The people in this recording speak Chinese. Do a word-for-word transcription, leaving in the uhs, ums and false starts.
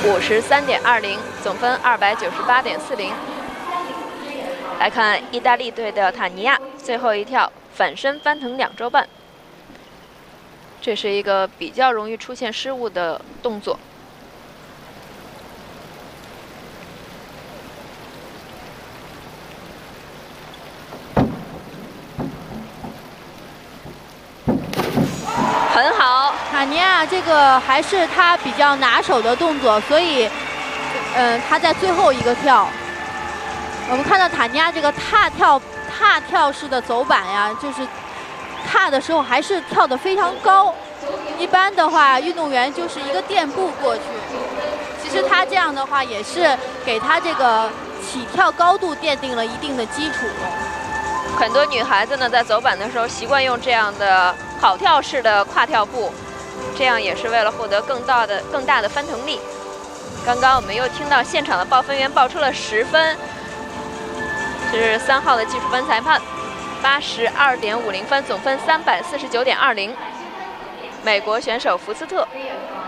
五十三点二零，总分二百九十八点四零。来看意大利队的塔尼亚，最后一跳反身翻腾两周半，这是一个比较容易出现失误的动作。 很好， 塔尼亚这个还是他比较拿手的动作，所以，嗯、呃，他在最后一个跳，我们看到塔尼亚这个踏跳踏跳式的走板呀，就是踏的时候还是跳得非常高。一般的话，运动员就是一个垫步过去。其实他这样的话，也是给他这个起跳高度奠定了一定的基础。 很多女孩子呢，在走板的时候习惯用这样的跑跳式的跨跳步，这样也是为了获得更大的、更大的翻腾力。刚刚我们又听到现场的报分员报出了十分，这是三号的技术分裁判，八十二点五零分，总分三百四十九点二零。美国选手福斯特